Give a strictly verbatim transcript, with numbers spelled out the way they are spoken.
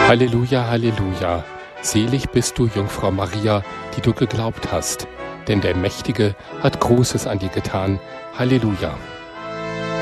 Halleluja, Halleluja. Selig bist du, Jungfrau Maria, die du geglaubt hast, denn der Mächtige hat Großes an dir getan. Halleluja.